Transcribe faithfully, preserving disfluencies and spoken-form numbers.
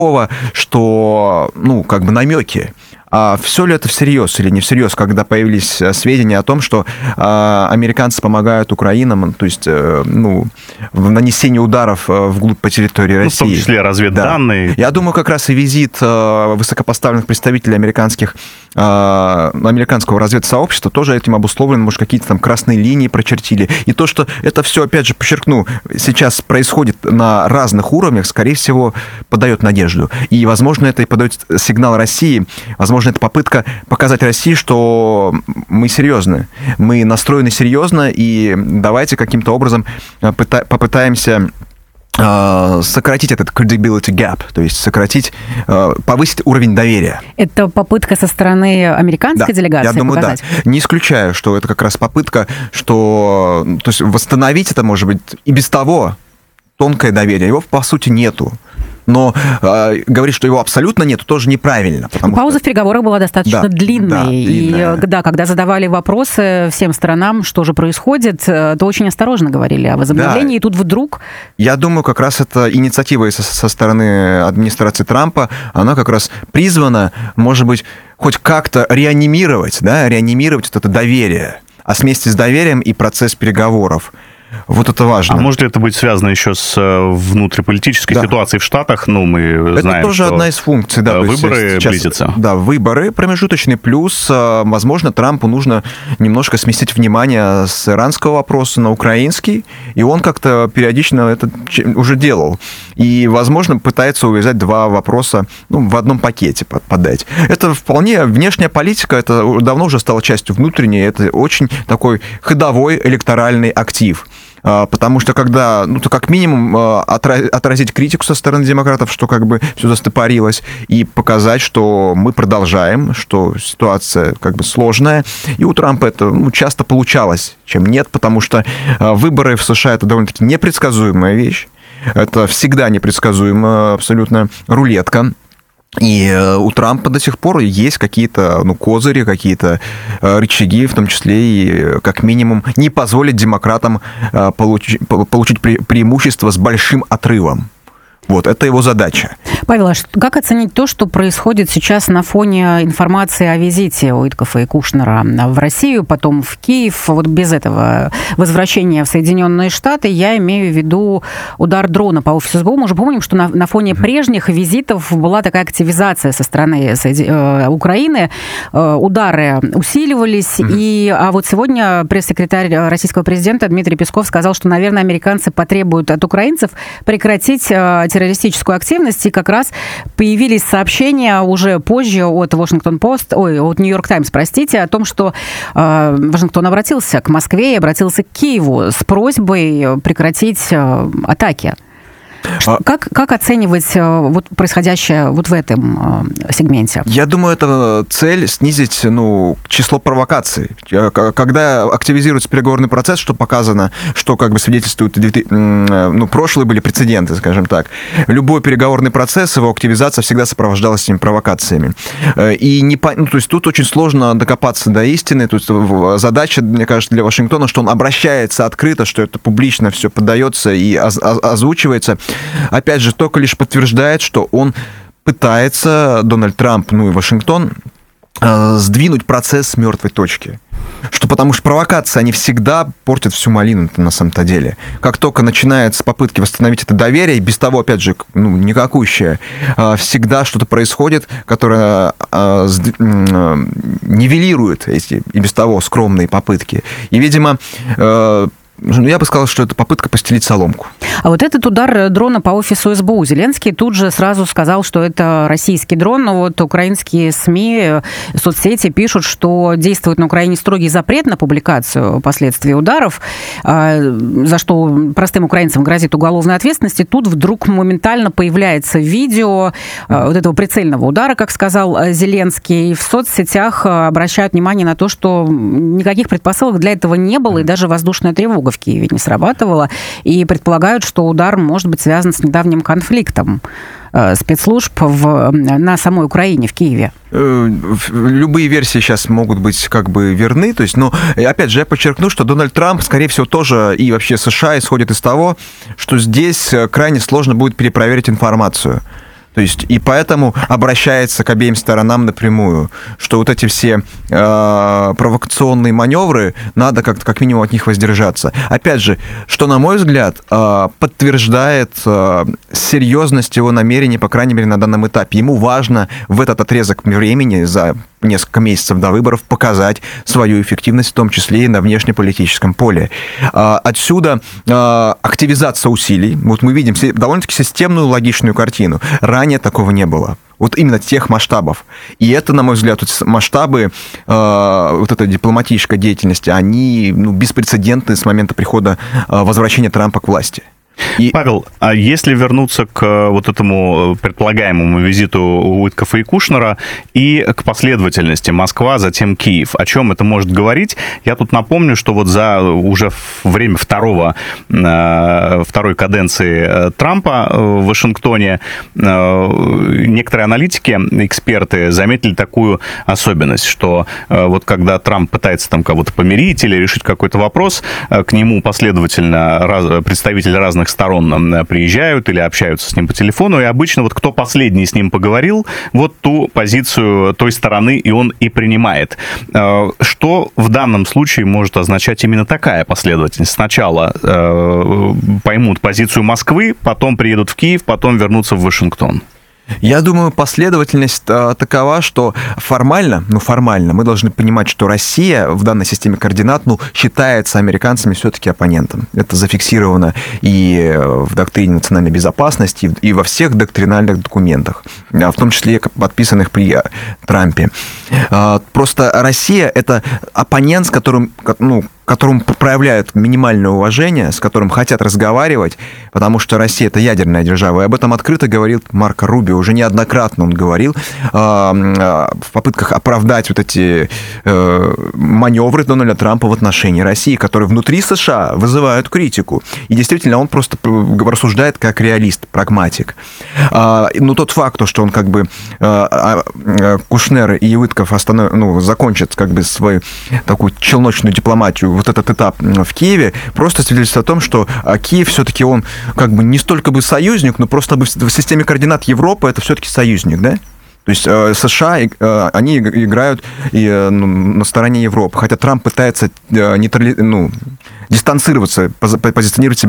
что, ну, как бы намеки. А все ли это всерьез или не всерьез, когда появились сведения о том, что э, американцы помогают украинам, то есть, э, ну, в нанесении ударов вглубь по территории России? Ну, в том числе разведданные. Да. Я думаю, как раз и визит э, высокопоставленных представителей американских, э, американского разведсообщества тоже этим обусловлено, может, какие-то там красные линии прочертили. И то, что это все, опять же, подчеркну, сейчас происходит на разных уровнях, скорее всего, подает надежду. И, возможно, это и подает сигнал России, возможно, это попытка показать России, что мы серьезны, мы настроены серьезно, и давайте каким-то образом попытаемся сократить этот credibility gap, то есть сократить, повысить уровень доверия. Это попытка со стороны американской да, делегации я думаю, показать? Да. Не исключаю, что это как раз попытка, что, то есть восстановить это, может быть, и без того тонкое доверие. Его, по сути, нету. Но э, говорить, что его абсолютно нет, тоже неправильно. Пауза что... в переговорах была достаточно да, длинной. Да, длинная. И да, когда задавали вопросы всем странам, что же происходит, то очень осторожно говорили о возобновлении. Да. И тут вдруг... Я думаю, как раз эта инициатива со, со стороны администрации Трампа, она как раз призвана, может быть, хоть как-то реанимировать, да, реанимировать вот это доверие. А вместе с доверием и процесс переговоров. Вот это важно. А может ли это быть связано еще с внутриполитической да. ситуацией в Штатах? Ну, мы это знаем, тоже что одна из функций. Да, выборы сейчас, близятся. Да, выборы промежуточный. Плюс, возможно, Трампу нужно немножко сместить внимание с иранского вопроса на украинский. И он как-то периодично это уже делал. И, возможно, пытается увязать два вопроса ну, в одном пакете подать. Это вполне внешняя политика. Это давно уже стало частью внутренней. Это очень такой ходовой электоральный актив. Потому что когда, ну, то как минимум отразить критику со стороны демократов, что как бы все застопорилось, и показать, что мы продолжаем, что ситуация как бы сложная. И у Трампа это ну, часто получалось, чем нет, потому что выборы в США это довольно-таки непредсказуемая вещь. Это всегда непредсказуемая абсолютно рулетка. И у Трампа до сих пор есть какие-то ну, козыри, какие-то рычаги, в том числе и, как минимум, не позволить демократам получить, получить преимущество с большим отрывом. Вот, это его задача. Павел, а как оценить то, что происходит сейчас на фоне информации о визите Уиткофа и Кушнера в Россию, потом в Киев, вот без этого возвращения в Соединенные Штаты, я имею в виду удар дрона по офису СБУ. Мы же помним, что на, на фоне mm-hmm. прежних визитов была такая активизация со стороны Соедин... э, Украины, э, удары усиливались, mm-hmm. и, а вот сегодня пресс-секретарь российского президента Дмитрий Песков сказал, что, наверное, американцы потребуют от украинцев прекратить э, террористическую активность, и как раз появились сообщения уже позже от Washington Post, ой, от New York Times, простите, о том, что э, Вашингтон обратился к Москве и обратился к Киеву с просьбой прекратить э, атаки. Как, как оценивать вот происходящее вот в этом сегменте? Я думаю, это цель снизить ну, число провокаций. Когда активизируется переговорный процесс, что показано, что как бы свидетельствуют ну, прошлые были прецеденты, скажем так. Любой переговорный процесс, его активизация всегда сопровождалась этими провокациями. И не, ну, то есть тут очень сложно докопаться до истины. То есть задача, мне кажется, для Вашингтона, что он обращается открыто, что это публично все подается и озвучивается. Опять же, только лишь подтверждает, что он пытается, Дональд Трамп, ну и Вашингтон, сдвинуть процесс с мертвой точки. Что потому что провокации, они всегда портят всю малину на самом-то деле. Как только начинаются попытки восстановить это доверие, без того, опять же, ну, никакущее, всегда что-то происходит, которое нивелирует эти и без того скромные попытки. И, видимо, я бы сказал, что это попытка постелить соломку. А вот этот удар дрона по офису СБУ, Зеленский тут же сразу сказал, что это российский дрон, но вот украинские СМИ, соцсети пишут, что действует на Украине строгий запрет на публикацию последствий ударов, за что простым украинцам грозит уголовная ответственность, и тут вдруг моментально появляется видео вот этого прицельного удара, как сказал Зеленский, и в соцсетях обращают внимание на то, что никаких предпосылок для этого не было, и даже воздушная тревога в Киеве не срабатывала, и предполагают, что удар может быть связан с недавним конфликтом спецслужб в, на самой Украине, в Киеве. Любые версии сейчас могут быть как бы верны, то есть, но, опять же, я подчеркну, что Дональд Трамп, скорее всего, тоже и вообще США исходит из того, что здесь крайне сложно будет перепроверить информацию. То есть, и поэтому обращается к обеим сторонам напрямую, что вот эти все э, провокационные маневры, надо как-то как минимум от них воздержаться. Опять же, что, на мой взгляд, э, подтверждает э, серьезность его намерений, по крайней мере, на данном этапе. Ему важно в этот отрезок времени за несколько месяцев до выборов показать свою эффективность, в том числе и на внешнеполитическом поле. Отсюда активизация усилий. Вот мы видим довольно-таки системную, логичную картину. Ранее такого не было. Вот именно тех масштабов. И это, на мой взгляд, масштабы вот этой дипломатической деятельности, они ну, беспрецедентны с момента прихода, возвращения Трампа к власти. И... Павел, а если вернуться к вот этому предполагаемому визиту Уиткофа и Кушнера и к последовательности Москва, затем Киев, о чем это может говорить? Я тут напомню, что вот за уже время второго, второй каденции Трампа в Вашингтоне некоторые аналитики, эксперты заметили такую особенность, что вот когда Трамп пытается там кого-то помирить или решить какой-то вопрос, к нему последовательно представители разных сторон приезжают или общаются с ним по телефону, и обычно вот кто последний с ним поговорил, вот ту позицию той стороны и он и принимает. Что в данном случае может означать именно такая последовательность? Сначала э, поймут позицию Москвы, потом приедут в Киев, потом вернутся в Вашингтон. Я думаю, последовательность такова, что формально, ну формально, мы должны понимать, что Россия в данной системе координат, ну, считается американцами все-таки оппонентом. Это зафиксировано и в доктрине национальной безопасности, и во всех доктринальных документах, в том числе подписанных при Трампе. Просто Россия – это оппонент, с которым, ну, которому проявляют минимальное уважение, с которым хотят разговаривать, потому что Россия – это ядерная держава. И об этом открыто говорил Марко Рубио. Уже неоднократно он говорил э, в попытках оправдать вот эти э, маневры Дональда Трампа в отношении России, которые внутри США вызывают критику. И действительно, он просто рассуждает как реалист, прагматик. Э, но тот факт, что он как бы э, Кушнер и Уиткоф останов... ну, закончат как бы свою такую челночную дипломатию, вот этот этап в Киеве, просто свидетельствует о том, что Киев все-таки он как бы не столько бы союзник, но просто бы в системе координат Европы это все-таки союзник, да? То есть США, они играют и, ну, на стороне Европы, хотя Трамп пытается нейтрали... ну, дистанцироваться, позиционировать себя